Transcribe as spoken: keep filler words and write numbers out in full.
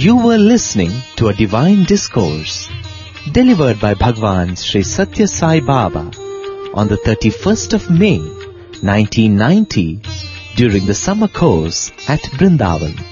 You were listening to a divine discourse delivered by Bhagwan Sri Satya Sai Baba on the thirty-first of May nineteen ninety during the summer course at Brindavan.